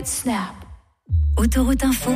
Snap. Autoroute Info,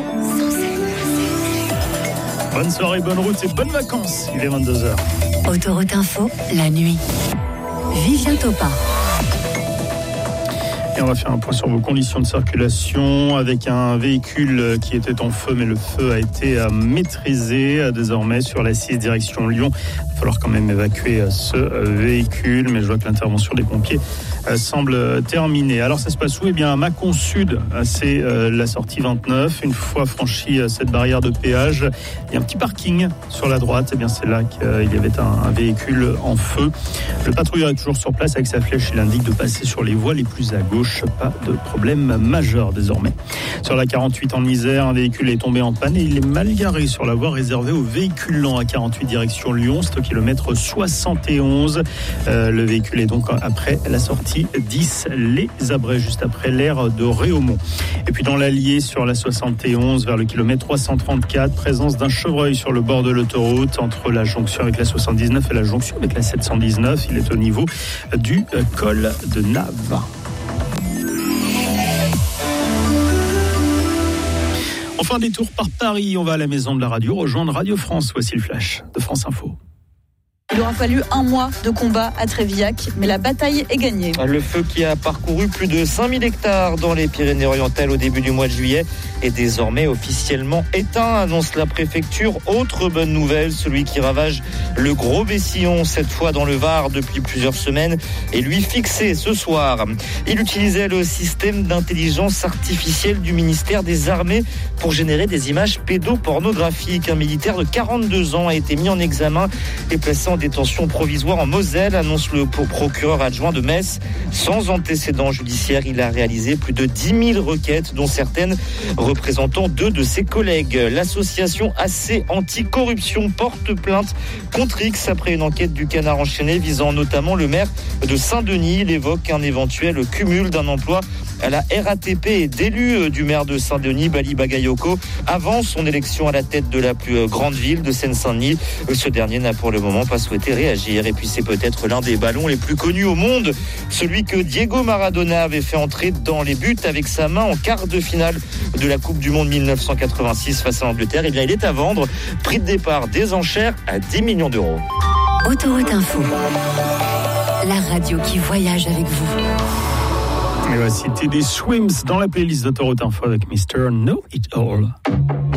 Bonne soirée, bonne route et bonnes vacances. Il est 22h. Autoroute Info, la nuit. Vivien Topin. Et on va faire un point sur vos conditions de circulation avec un véhicule qui était en feu, mais le feu a été maîtrisé désormais sur la 6 direction Lyon. Il va falloir quand même évacuer ce véhicule, mais je vois que l'intervention des pompiers semble terminée. Alors ça se passe où ? Eh bien à Mâcon Sud, c'est la sortie 29. Une fois franchi cette barrière de péage, il y a un petit parking sur la droite. Eh bien c'est là qu'il y avait un véhicule en feu. Le patrouilleur est toujours sur place avec sa flèche. Il indique de passer sur les voies les plus à gauche. Pas de problème majeur désormais. Sur la 48 en Isère, un véhicule est tombé en panne et il est mal garé sur la voie réservée aux véhicules lents à 48 direction Lyon. C'est au kilomètre 71. Le véhicule est donc après la sortie 10 Les Abrets, juste après l'aire de Réaumont. Et puis dans l'Allier, sur la 71, vers le kilomètre 334, présence d'un chevreuil sur le bord de l'autoroute entre la jonction avec la 79 et la jonction avec la 719. Il est au niveau du col de Nave. On fait un détour par Paris, on va à la maison de la radio rejoindre Radio France. Voici le flash de France Info. Il aura fallu un mois de combat à Trévillac, mais la bataille est gagnée. Le feu qui a parcouru plus de 5000 hectares dans les Pyrénées-Orientales au début du mois de juillet est désormais officiellement éteint, annonce la préfecture. Autre bonne nouvelle, celui qui ravage le Gros Bessillon, cette fois dans le Var depuis plusieurs semaines, est lui fixé ce soir. Il utilisait le système d'intelligence artificielle du ministère des Armées pour générer des images pédopornographiques. Un militaire de 42 ans a été mis en examen et placé en détention provisoire en Moselle, annonce le procureur adjoint de Metz. Sans antécédent judiciaire, il a réalisé plus de 10 000 requêtes, dont certaines représentant 2 de ses collègues. L'association AC Anticorruption porte plainte contre X après une enquête du Canard enchaîné visant notamment le maire de Saint-Denis. Il évoque un éventuel cumul d'un emploi à la RATP et d'élu du maire de Saint-Denis, Bali Bagayoko, avant son élection à la tête de la plus grande ville de Seine-Saint-Denis. Ce dernier n'a pour le moment pas souhaité réagir. Et puis c'est peut-être l'un des ballons les plus connus au monde, celui que Diego Maradona avait fait entrer dans les buts avec sa main en quart de finale de la Coupe du Monde 1986 face à l'Angleterre. Et bien il est à vendre, prix de départ des enchères à 10 millions d'euros. Autoroute Info, la radio qui voyage avec vous. Et voici des Swims dans la playlist d'Autoroute Info avec Mr. Know It All.